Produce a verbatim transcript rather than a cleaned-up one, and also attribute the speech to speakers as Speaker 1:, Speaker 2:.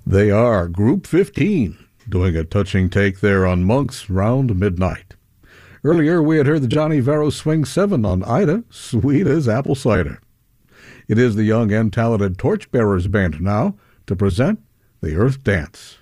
Speaker 1: They are Group fifteen, doing a touching take there on Monks round midnight. Earlier, we had heard the Johnny Varro Swing seven on Ida, sweet as apple cider. It is the young and talented Torchbearers Band now to present the Earth Dance.